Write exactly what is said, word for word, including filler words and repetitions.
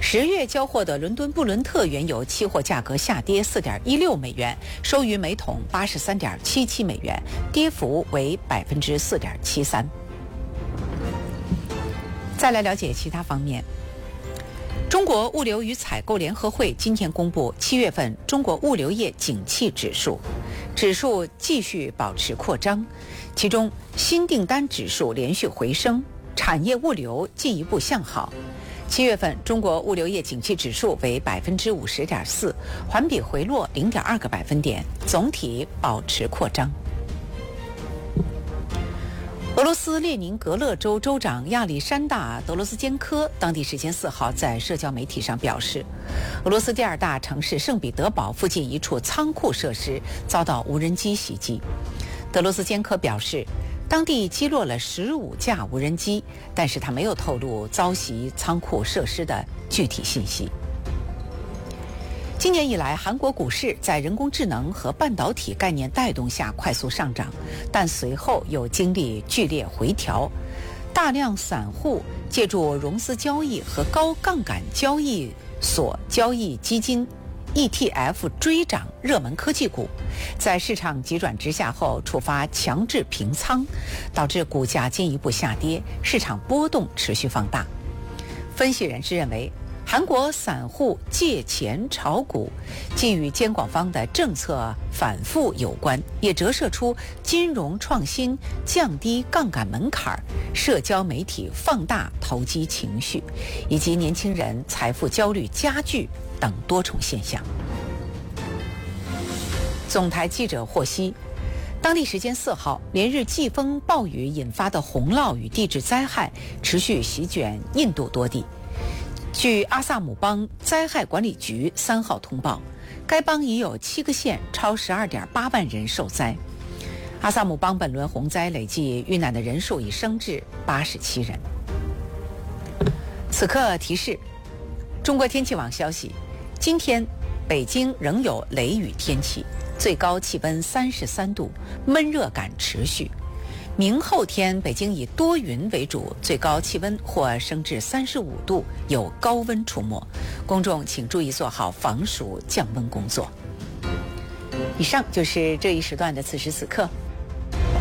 十月交货的伦敦布伦特原油期货价格下跌 四点一六美元，收于每桶八十三点七七美元，跌幅为百分之四点七三。再来了解其他方面。中国物流与采购联合会今天公布七月份中国物流业景气指数，指数继续保持扩张，其中新订单指数连续回升，产业物流进一步向好。七月份中国物流业景气指数为百分之五十点四，环比回落零点二个百分点，总体保持扩张。俄罗斯列宁格勒州州长亚历山大·德罗斯坚科当地时间四号在社交媒体上表示，俄罗斯第二大城市圣彼得堡附近一处仓库设施遭到无人机袭击。德罗斯坚科表示，当地击落了十五架无人机，但是他没有透露遭袭仓库设施的具体信息。今年以来，韩国股市在人工智能和半导体概念带动下快速上涨，但随后又经历剧烈回调。大量散户借助融资交易和高杠杆交易所交易基金 E T F 追涨热门科技股，在市场急转直下后触发强制平仓，导致股价进一步下跌，市场波动持续放大。分析人士认为，韩国散户借钱炒股，既与监管方的政策反复有关，也折射出金融创新降低杠杆门槛、社交媒体放大投机情绪，以及年轻人财富焦虑加剧等多重现象。总台记者获悉，当地时间四号，连日季风暴雨引发的洪涝与地质灾害持续席卷印度多地。据阿萨姆邦灾害管理局三号通报，该邦已有七个县超十二点八万人受灾。阿萨姆邦本轮洪灾累计遇难的人数已升至八十七人。此刻提示：中国天气网消息，今天北京仍有雷雨天气，最高气温三十三度，闷热感持续。明后天北京以多云为主，最高气温或升至三十五度，有高温出没，公众请注意做好防暑降温工作。以上就是这一时段的此时此刻，